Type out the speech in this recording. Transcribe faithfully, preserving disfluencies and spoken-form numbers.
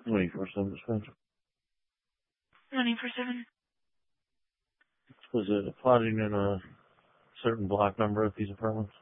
twenty-four seven dispatcher. twenty-four seven. Was it plotting in a certain block number at these apartments?